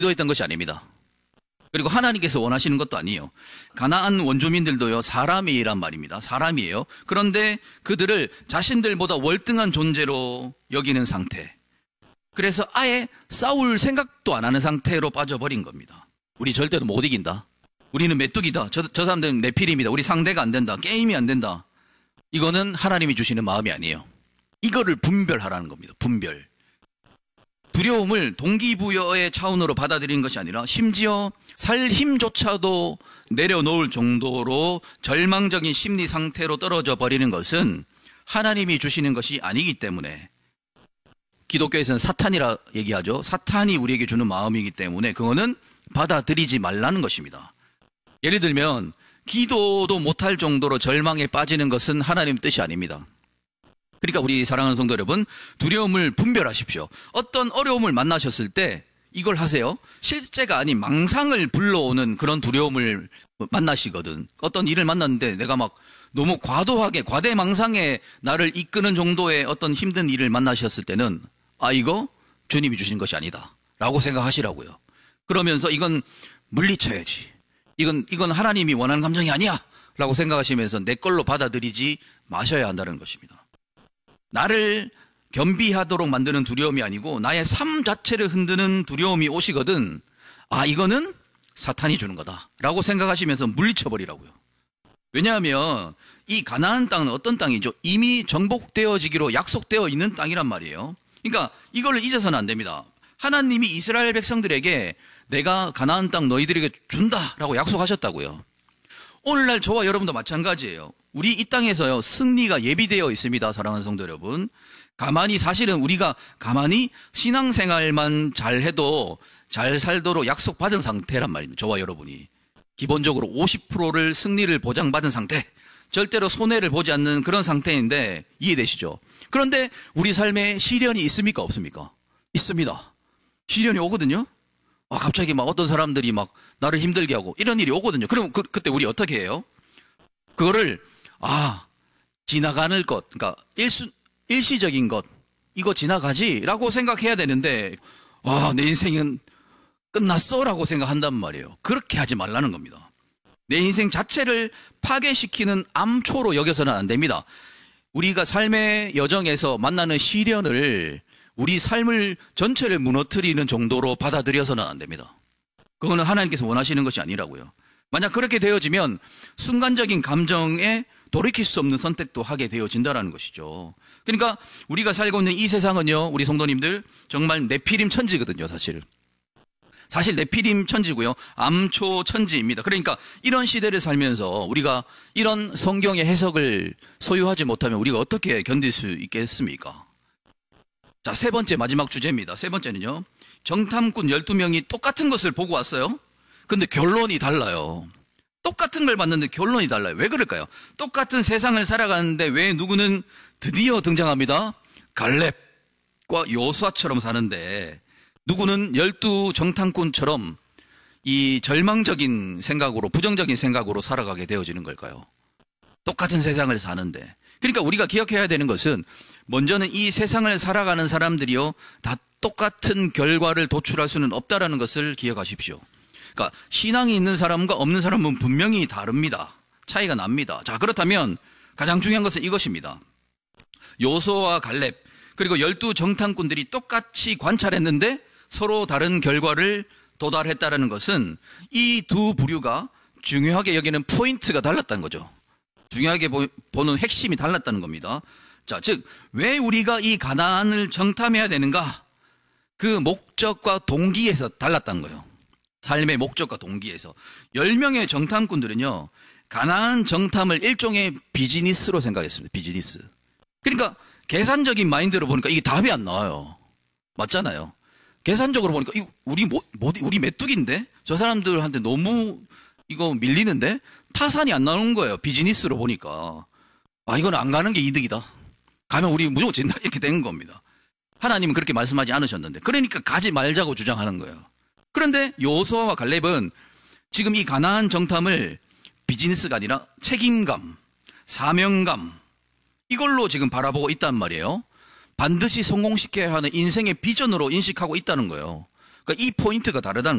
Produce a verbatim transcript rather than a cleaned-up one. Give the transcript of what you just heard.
의도했던 것이 아닙니다. 그리고 하나님께서 원하시는 것도 아니에요. 가나안 원주민들도요, 사람이란 말입니다. 사람이에요. 그런데 그들을 자신들보다 월등한 존재로 여기는 상태. 그래서 아예 싸울 생각도 안 하는 상태로 빠져버린 겁니다. 우리 절대로 못 이긴다. 우리는 메뚜기다. 저, 저 사람들은 네피림이다. 우리 상대가 안 된다. 게임이 안 된다. 이거는 하나님이 주시는 마음이 아니에요. 이거를 분별하라는 겁니다. 분별. 두려움을 동기부여의 차원으로 받아들이는 것이 아니라 심지어 살 힘조차도 내려놓을 정도로 절망적인 심리 상태로 떨어져 버리는 것은 하나님이 주시는 것이 아니기 때문에, 기독교에서는 사탄이라 얘기하죠. 사탄이 우리에게 주는 마음이기 때문에 그거는 받아들이지 말라는 것입니다. 예를 들면 기도도 못할 정도로 절망에 빠지는 것은 하나님 뜻이 아닙니다. 그러니까 우리 사랑하는 성도 여러분, 두려움을 분별하십시오. 어떤 어려움을 만나셨을 때 이걸 하세요. 실제가 아닌 망상을 불러오는 그런 두려움을 만나시거든. 어떤 일을 만났는데 내가 막 너무 과도하게 과대망상에 나를 이끄는 정도의 어떤 힘든 일을 만나셨을 때는 아, 이거 주님이 주신 것이 아니다 라고 생각하시라고요. 그러면서 이건 물리쳐야지. 이건 이건 하나님이 원하는 감정이 아니야 라고 생각하시면서 내 걸로 받아들이지 마셔야 한다는 것입니다. 나를 겸비하도록 만드는 두려움이 아니고 나의 삶 자체를 흔드는 두려움이 오시거든, 아, 이거는 사탄이 주는 거다 라고 생각하시면서 물리쳐버리라고요. 왜냐하면 이 가나안 땅은 어떤 땅이죠? 이미 정복되어지기로 약속되어 있는 땅이란 말이에요. 그러니까 이걸 잊어서는 안 됩니다. 하나님이 이스라엘 백성들에게 내가 가나안 땅 너희들에게 준다라고 약속하셨다고요. 오늘날 저와 여러분도 마찬가지예요. 우리 이 땅에서요, 승리가 예비되어 있습니다. 사랑하는 성도 여러분. 가만히, 사실은 우리가 가만히 신앙생활만 잘해도 잘 살도록 약속받은 상태란 말입니다. 저와 여러분이. 기본적으로 오십 퍼센트를 승리를 보장받은 상태, 절대로 손해를 보지 않는 그런 상태인데 이해되시죠? 그런데 우리 삶에 시련이 있습니까? 없습니까? 있습니다. 시련이 오거든요. 아, 갑자기 막 어떤 사람들이 막 나를 힘들게 하고 이런 일이 오거든요. 그럼 그, 그때 우리 어떻게 해요? 그거를 아, 지나가는 것, 그러니까 일수, 일시적인 것, 이거 지나가지라고 생각해야 되는데, 와, 내 인생은 끝났어라고 생각한단 말이에요. 그렇게 하지 말라는 겁니다. 내 인생 자체를 파괴시키는 암초로 여겨서는 안 됩니다. 우리가 삶의 여정에서 만나는 시련을 우리 삶을 전체를 무너뜨리는 정도로 받아들여서는 안 됩니다. 그거는 하나님께서 원하시는 것이 아니라고요. 만약 그렇게 되어지면 순간적인 감정에 돌이킬 수 없는 선택도 하게 되어진다는 것이죠. 그러니까 우리가 살고 있는 이 세상은요, 우리 성도님들 정말 네피림 천지거든요. 사실 사실 네피림 천지고요, 암초 천지입니다. 그러니까 이런 시대를 살면서 우리가 이런 성경의 해석을 소유하지 못하면 우리가 어떻게 견딜 수 있겠습니까? 자, 세 번째 마지막 주제입니다. 세 번째는요, 정탐꾼 열두 명이 똑같은 것을 보고 왔어요. 근데 결론이 달라요. 똑같은 걸 봤는데 결론이 달라요. 왜 그럴까요? 똑같은 세상을 살아가는데 왜 누구는 드디어 등장합니다. 갈렙과 요수아처럼 사는데 누구는 열두 정탐꾼처럼 이 절망적인 생각으로, 부정적인 생각으로 살아가게 되어지는 걸까요? 똑같은 세상을 사는데. 그러니까 우리가 기억해야 되는 것은, 먼저는 이 세상을 살아가는 사람들이요, 다 똑같은 결과를 도출할 수는 없다라는 것을 기억하십시오. 그러니까 신앙이 있는 사람과 없는 사람은 분명히 다릅니다. 차이가 납니다. 자, 그렇다면 가장 중요한 것은 이것입니다. 요수아와 갈렙, 그리고 열두 정탐꾼들이 똑같이 관찰했는데 서로 다른 결과를 도달했다는 것은 이 두 부류가 중요하게 여기는 포인트가 달랐다는 거죠. 중요하게 보는 핵심이 달랐다는 겁니다. 자, 즉 왜 우리가 이 가나안을 정탐해야 되는가? 그 목적과 동기에서 달랐다는 거예요. 삶의 목적과 동기에서. 열 명의 정탐꾼들은요, 가나안 정탐을 일종의 비즈니스로 생각했습니다. 비즈니스. 그러니까 계산적인 마인드로 보니까 이게 답이 안 나와요. 맞잖아요. 계산적으로 보니까 이거 우리 뭐, 뭐 우리 메뚜기인데 저 사람들한테 너무 이거 밀리는데 타산이 안 나오는 거예요. 비즈니스로 보니까. 아, 이건 안 가는 게 이득이다. 가면 우리 무조건 진다. 이렇게 된 겁니다. 하나님은 그렇게 말씀하지 않으셨는데. 그러니까 가지 말자고 주장하는 거예요. 그런데 요수아와 갈렙은 지금 이 가나안 정탐을 비즈니스가 아니라 책임감, 사명감, 이걸로 지금 바라보고 있단 말이에요. 반드시 성공시켜야 하는 인생의 비전으로 인식하고 있다는 거예요. 그러니까 그러니까 이 포인트가 다르다는